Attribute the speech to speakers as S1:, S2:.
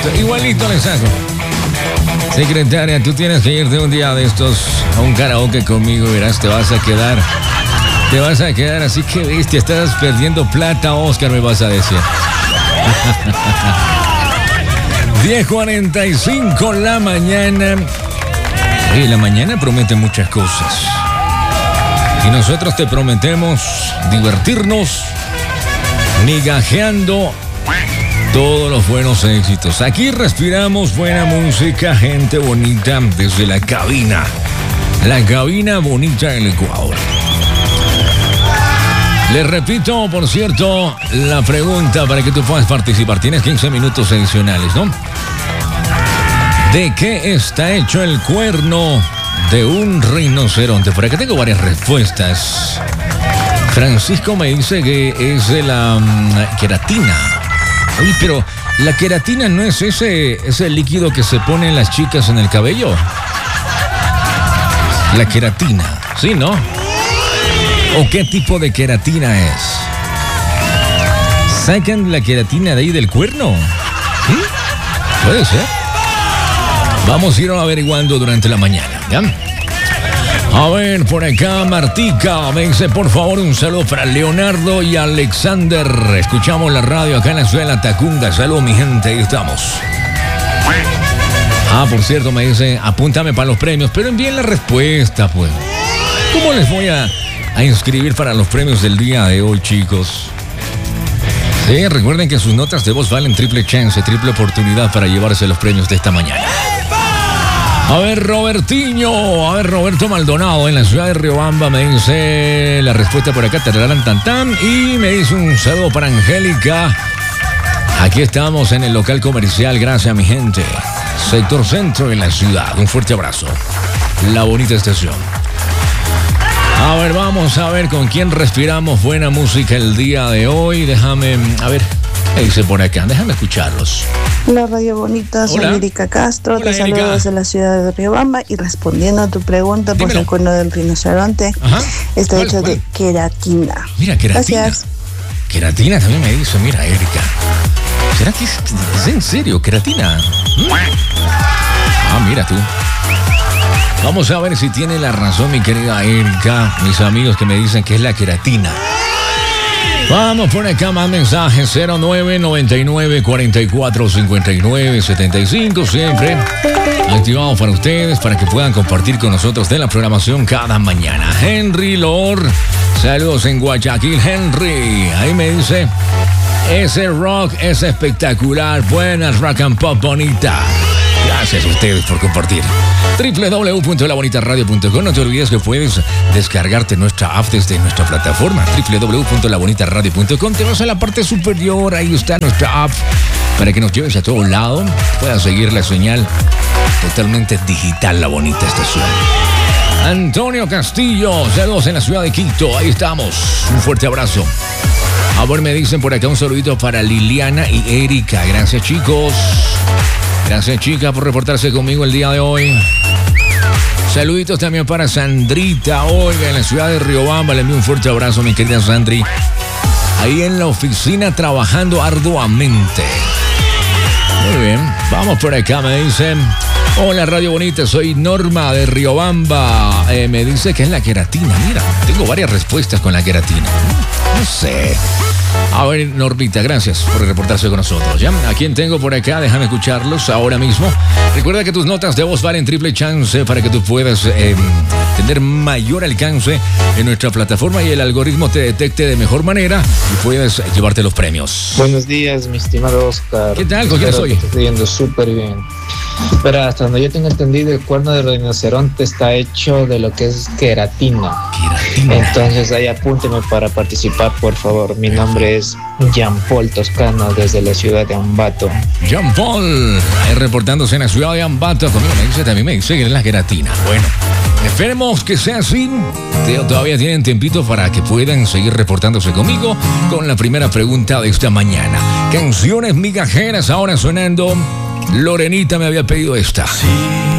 S1: Igualito les hago. Secretaria, tú tienes que irte un día de estos a un karaoke conmigo, verás, te vas a quedar así que bestia, estás perdiendo plata, Oscar, me vas a decir. 10:45 la mañana. Y la mañana promete muchas cosas. Y nosotros te prometemos divertirnos, migajeando todos los buenos éxitos. Aquí respiramos buena música, gente bonita, desde la cabina bonita del Ecuador. Les repito, por cierto, la pregunta para que tú puedas participar. Tienes 15 minutos adicionales, ¿no? ¿De qué está hecho el cuerno de un rinoceronte? Por acá tengo varias respuestas. Francisco me dice que es de la queratina. Oye, pero la queratina no es ese líquido que se ponen las chicas en el cabello. La queratina, ¿sí, no? ¿O qué tipo de queratina es? ¿Sacan la queratina de ahí del cuerno? ¿Sí? Puede ser. Vamos a ir averiguando durante la mañana, ¿ya? A ver, por acá Martica me dice, por favor, un saludo para Leonardo y Alexander. Escuchamos la radio acá en la ciudad de La Tacunga. Saludos, mi gente, ahí estamos. Por cierto, me dice, apúntame para los premios, pero envíen la respuesta, pues. ¿Cómo les voy a inscribir para los premios del día de hoy, chicos? Sí, recuerden que sus notas de voz valen triple chance, triple oportunidad para llevarse los premios de esta mañana. A ver, Roberto Maldonado en la ciudad de Riobamba me dice la respuesta por acá, tararán, tan, tan, y me dice un saludo para Angélica. Aquí estamos en el local comercial, gracias mi gente. Sector centro de la ciudad, un fuerte abrazo. La bonita estación. A ver, vamos a ver con quién respiramos buena música el día de hoy. Déjame, a ver, ¿qué dice por acá? Déjame escucharlos.
S2: Hola, Radio Bonita, soy Erika Castro.
S1: Hola,
S2: te saludo desde la ciudad de Riobamba y respondiendo a tu pregunta por el cuerno del rinoceronte, está hecho de queratina.
S1: Mira, queratina.
S2: Gracias.
S1: Queratina también me dice, mira, Erika. ¿Será que es en serio, queratina? Mira tú. Vamos a ver si tiene la razón mi querida Erika, mis amigos que me dicen que es la queratina. Vamos por acá, más mensajes, 0999 44 59 75, siempre activado para ustedes, para que puedan compartir con nosotros de la programación cada mañana. Henry Lor, saludos en Guayaquil, Henry, ahí me dice, ese rock es espectacular, buenas rock and pop bonita. Gracias a ustedes por compartir. www.labonitaradio.com. No te olvides que puedes descargarte nuestra app desde nuestra plataforma www.labonitaradio.com. Te vas a la parte superior, ahí está nuestra app para que nos lleves a todo lado. Puedas seguir la señal totalmente digital, La Bonita Estación. Antonio Castillo, saludos en la ciudad de Quito, ahí estamos. Un fuerte abrazo. A ver, me dicen por acá un saludito para Liliana y Erika. Gracias, chicos. Gracias, chica, por reportarse conmigo el día de hoy. Saluditos también para Sandrita, oiga, en la ciudad de Riobamba. Le envío un fuerte abrazo, mi querida Sandri. Ahí en la oficina trabajando arduamente. Muy bien, vamos por acá, me dicen. Hola, Radio Bonita, soy Norma de Riobamba. Me dice que es la queratina. Mira, tengo varias respuestas con la queratina. No sé. A ver, Normita, gracias por reportarse con nosotros, ¿ya? ¿A quién tengo por acá? Déjame escucharlos ahora mismo. Recuerda que tus notas de voz valen triple chance para que tú puedas tener mayor alcance en nuestra plataforma y el algoritmo te detecte de mejor manera y puedas llevarte los premios.
S3: Buenos días, mi estimado Oscar.
S1: ¿Qué tal? ¿Con quién soy?
S3: Te estoy yendo súper bien. Pero hasta donde yo tengo entendido, el cuerno del rinoceronte está hecho de lo que es queratina. Entonces ahí apúnteme para participar, por favor. Mi nombre es Jean Paul Toscano desde la ciudad de Ambato.
S1: Jean Paul, reportándose en la ciudad de Ambato. Conmigo también me dice que es la queratina. Bueno, esperemos que sea así. Todavía tienen tiempito para que puedan seguir reportándose conmigo con la primera pregunta de esta mañana. Canciones migajeras ahora sonando. Lorenita me había pedido esta. Sí.